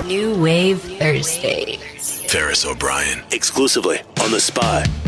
New Wave Thursdays. Ferris O'Brien, exclusively on The Spy.